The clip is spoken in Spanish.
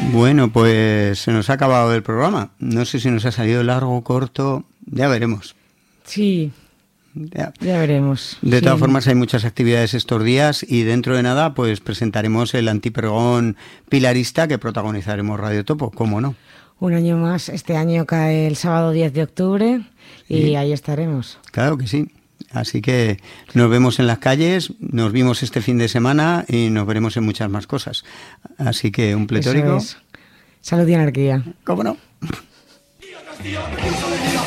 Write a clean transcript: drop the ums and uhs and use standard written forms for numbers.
Bueno, pues se nos ha acabado el programa. No sé si nos ha salido largo, corto, ya veremos. Sí, ya veremos. De todas formas, hay muchas actividades estos días y dentro de nada pues presentaremos el antipregón pilarista que protagonizaremos Radio Topo, ¿cómo no? Un año más, este año cae el sábado 10 de octubre y sí, ahí estaremos. Claro que sí. Así que nos vemos en las calles, nos vimos este fin de semana y nos veremos en muchas más cosas. Así que un pletórico. Salud y anarquía. ¿Cómo no?